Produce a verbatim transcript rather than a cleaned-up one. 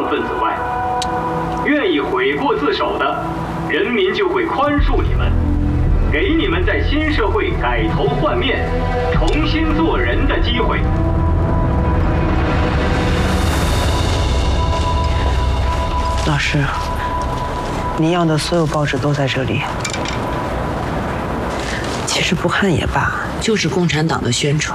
抗分子外，愿意悔过自首的，人民就会宽恕你们，给你们在新社会改头换面、重新做人的机会。 老师，你要的所有报纸都在这里。其实不看也罢，就是共产党的宣传。